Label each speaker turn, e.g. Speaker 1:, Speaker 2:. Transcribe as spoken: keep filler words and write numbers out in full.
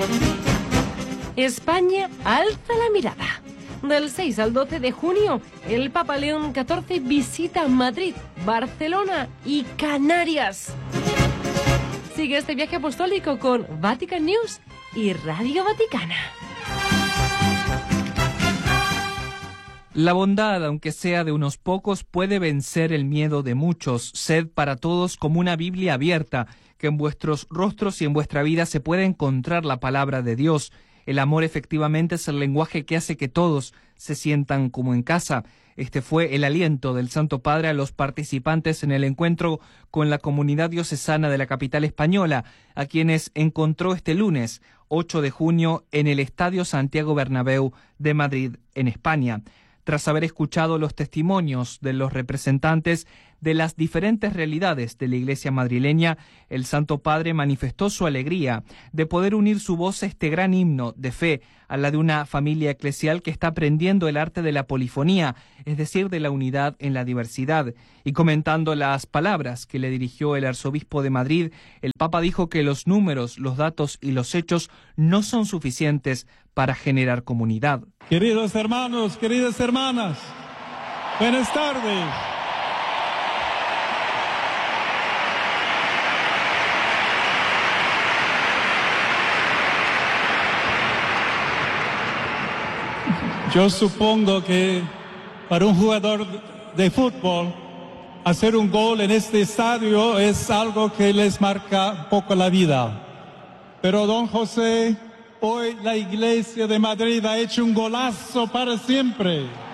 Speaker 1: España alza la mirada. Del seis al doce de junio, el Papa León catorce visita Madrid, Barcelona y Canarias. Sigue este viaje apostólico con Vatican News y Radio Vaticana.
Speaker 2: La bondad, aunque sea de unos pocos, puede vencer el miedo de muchos. Sed para todos como una Biblia abierta, que en vuestros rostros y en vuestra vida se pueda encontrar la palabra de Dios. El amor efectivamente es el lenguaje que hace que todos se sientan como en casa. Este fue el aliento del Santo Padre a los participantes en el encuentro con la comunidad diocesana de la capital española, a quienes encontró este lunes, ocho de junio, en el Estadio Santiago Bernabéu de Madrid, en España. Tras haber escuchado los testimonios de los representantes de las diferentes realidades de la Iglesia madrileña, el Santo Padre manifestó su alegría de poder unir su voz a este gran himno de fe, a la de una familia eclesial que está aprendiendo el arte de la polifonía, es decir, de la unidad en la diversidad. Y comentando las palabras que le dirigió el arzobispo de Madrid, el Papa dijo que los números, los datos y los hechos no son suficientes para generar comunidad.
Speaker 3: Queridos hermanos, queridas hermanas, buenas tardes. Yo supongo que para un jugador de fútbol, hacer un gol en este estadio es algo que les marca un poco la vida. Pero don José, hoy la Iglesia de Madrid ha hecho un golazo para siempre.